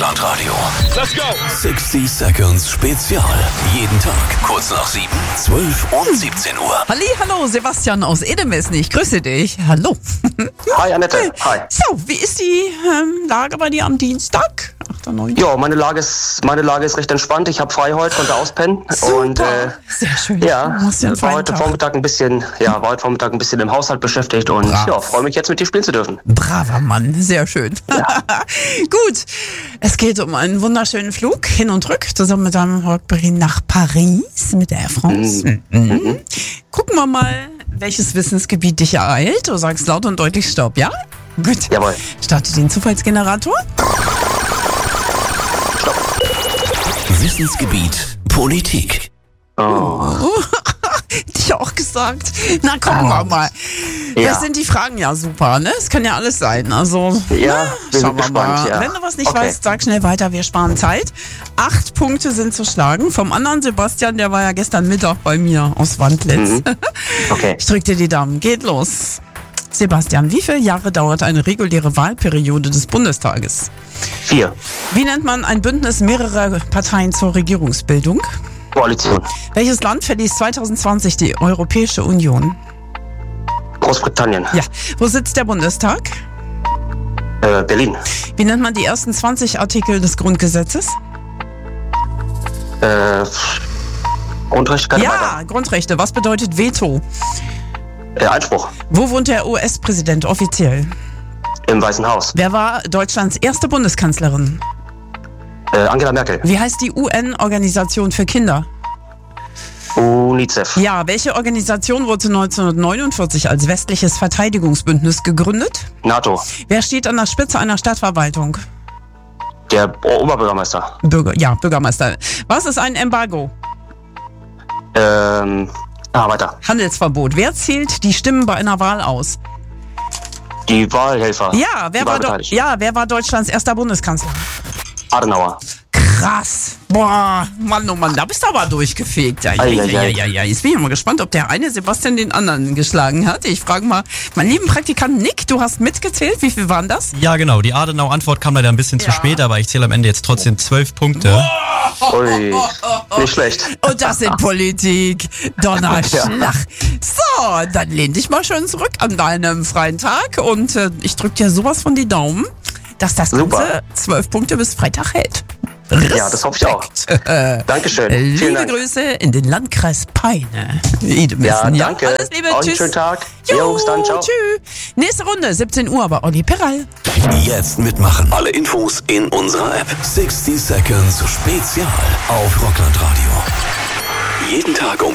Rockland Radio. Let's go! 60 Seconds Spezial. Jeden Tag kurz nach 7, 12 und 17 Uhr. Hallo, Sebastian aus Edemessen. Ich grüße dich. Hallo. Hi, Annette. Hi. So, wie ist die Lage bei dir am Dienstag? 8.9. Ja, meine Lage ist recht entspannt. Ich habe frei heute, konnte auspennen. Super. Und sehr schön. ja, Du hast ja einen war feinen heute Tag. Vormittag ein bisschen im Haushalt beschäftigt und Brav. ja, freue mich jetzt mit dir spielen zu dürfen. Braver Mann, sehr schön. Ja. Gut, es geht um einen wunderschönen Flug hin und rück, zusammen mit einem Rockberin nach Paris mit der Air France. Gucken wir mal, welches Wissensgebiet dich ereilt. Du sagst laut und deutlich Stopp, ja? Gut. Jawohl. Starte den Zufallsgenerator. Wissensgebiet Politik. Ich auch gesagt. Na, gucken wir mal. Ja. Das sind die Fragen ja super, ne? Es kann ja alles sein. Also, Ja, wir schauen sind wir gespannt, mal. ja. Wenn du was nicht Okay. weißt, sag schnell weiter, wir sparen Zeit. 8 Punkte sind zu schlagen. Vom anderen Sebastian, der war ja gestern Mittag bei mir aus Wandlitz. Okay. Ich drück dir die Daumen. Geht los. Sebastian, wie viele Jahre dauert eine reguläre Wahlperiode des Bundestages? 4. Wie nennt man ein Bündnis mehrerer Parteien zur Regierungsbildung? Koalition. Welches Land verließ 2020 die Europäische Union? Großbritannien. Ja. Wo sitzt der Bundestag? Berlin. Wie nennt man die ersten 20 Artikel des Grundgesetzes? Grundrecht, keine Ja, Grundrechte. Was bedeutet Veto? weiter. Einspruch. Wo wohnt der US-Präsident offiziell? Im Weißen Haus. Wer war Deutschlands erste Bundeskanzlerin? Angela Merkel. Wie heißt die UN-Organisation für Kinder? UNICEF. Ja, welche Organisation wurde 1949 als westliches Verteidigungsbündnis gegründet? NATO. Wer steht an der Spitze einer Stadtverwaltung? Der Oberbürgermeister. Bürgermeister. Was ist ein Embargo? Weiter. Handelsverbot. Wer zählt die Stimmen bei einer Wahl aus? Die Wahlhelfer. Ja, Die Wahlbeteiligten. wer war Deutschlands erster Bundeskanzler? Adenauer. Krass. Boah, Mann, oh Mann, da bist du aber durchgefegt. Ja. Jetzt bin ich mal gespannt, ob der eine Sebastian den anderen geschlagen hat. Ich frage mal, meinen lieben Praktikant Nick, du hast mitgezählt. Wie viel waren das? Ja, genau. Die Adenau-Antwort kam leider ein bisschen zu spät, aber ich zähle am Ende jetzt trotzdem 12 Punkte. Ui, nicht schlecht. Und das in Politik. Donnerschlag. So, dann lehn dich mal schön zurück an deinem freien Tag und ich drück dir sowas von die Daumen, dass das Super. Ganze 12 Punkte bis Freitag hält. Ja, das hoffe ich auch. Dankeschön. Vielen Liebe Dank. Grüße in den Landkreis Peine. Ja, danke. Alles Liebe, Euch einen tschüss. schönen Tag. Jo, bis dann, ciao. Tschüss. Nächste Runde, 17 Uhr bei Olli Peral. Jetzt mitmachen. Alle Infos in unserer App. 60 Seconds Spezial auf Rockland Radio. Jeden Tag um